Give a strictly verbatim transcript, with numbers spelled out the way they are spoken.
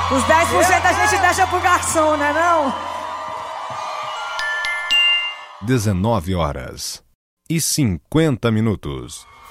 Os dez por cento a gente deixa pro garçom, né não? dezenove horas e cinquenta minutos.